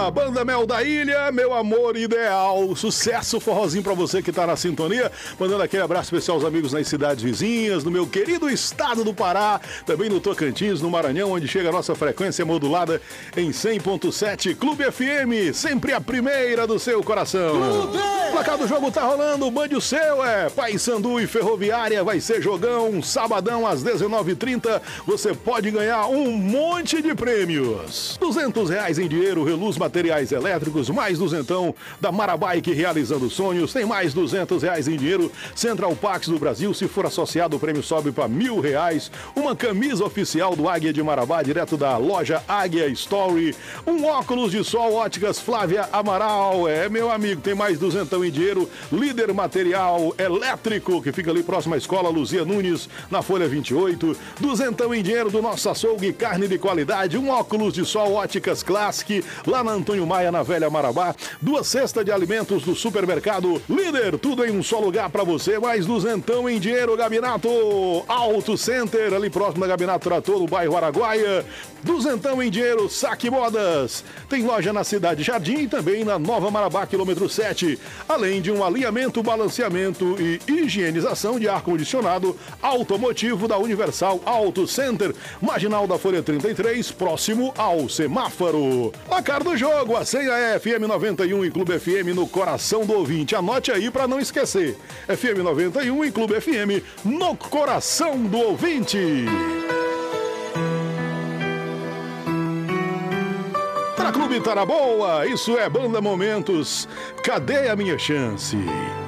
boa! Banda Mel da Ilha, meu amor ideal. Sucesso, forrozinho pra você que tá na sintonia. Mandando aquele abraço especial aos amigos nas cidades vizinhas, no meu querido estado do Pará, também no Tocantins, no Maranhão, onde chega a nossa frequência modulada em 100.7 Clube FM, sempre a primeira do seu coração. O placar do jogo tá rolando, mande o seu, Paysandu e Ferroviária, vai ser jogão, sabadão às 19h30, você pode ganhar um monte de prêmios. R$200 em dinheiro, Reluz Materiais Elétricos, mais duzentão da Marabike realizando sonhos, tem mais R$200 em dinheiro, Central Pax do Brasil, se for associado o prêmio sobe para R$1.000, uma camisa oficial do Águia de Marabá, direto da loja Águia Story, um óculos de sol Óticas Flávia Amaral, meu amigo, tem mais duzentão em dinheiro, Líder Material Elétrico, que fica ali próximo à escola Luzia Nunes, na Folha 28, duzentão em dinheiro do nosso açougue, carne de qualidade, um óculos de sol Óticas Classic, lá na Antônio Maia, na Velha Marabá, 2 cestas de alimentos do supermercado Líder, tudo em um só lugar pra você, mais duzentão em dinheiro, Gabinato Auto Center, ali próximo da Gabinato Trator, no bairro Araguaia, duzentão em dinheiro, Saque Modas, tem loja na Cidade Jardim e também na Nova Marabá, quilômetro 7, além de um alinhamento, balanceamento e higienização de ar-condicionado automotivo da Universal Auto Center, marginal da Folha 33, próximo ao semáforo. Placar do jogo, a senha é FM 91 e Clube FM no coração do ouvinte. Anote aí pra não esquecer. FM 91 e Clube FM no coração do ouvinte. Pra Clube Tá na Boa, isso é Banda Momentos. Cadê a minha chance?